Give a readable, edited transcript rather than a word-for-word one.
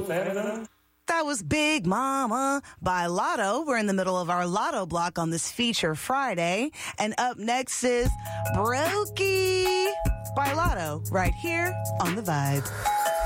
That was Big Mama by Lotto. We're in the middle of our Lotto block on this Feature Friday. And up next is Brokey by Lotto right here on The Vibe.